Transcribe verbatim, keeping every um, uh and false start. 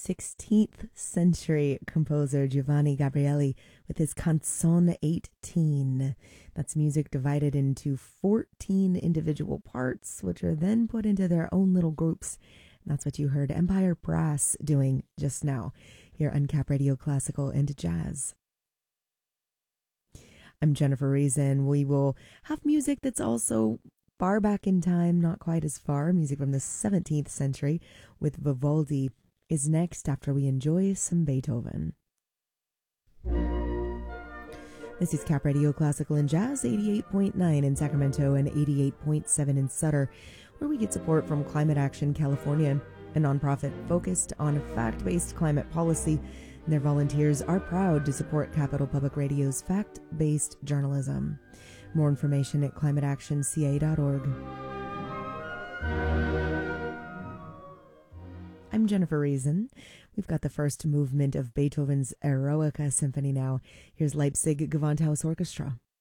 sixteenth century composer Giovanni Gabrieli with his Canzone eighteen. That's music divided into fourteen individual parts, which are then put into their own little groups. That's what you heard Empire Brass doing just now here on Cap Radio Classical and Jazz. I'm Jennifer Reason. We will have music that's also far back in time, not quite as far. Music from the seventeenth century with Vivaldi is next after we enjoy some Beethoven. This is Cap Radio Classical and Jazz, eighty-eight point nine in Sacramento and eighty-eight point seven in Sutter, where we get support from Climate Action California, a nonprofit focused on fact-based climate policy. Their volunteers are proud to support Capital Public Radio's fact-based journalism. More information at climate action c a dot org. I'm Jennifer Reason. We've got the first movement of Beethoven's Eroica Symphony now. Here's Leipzig Gewandhaus Orchestra.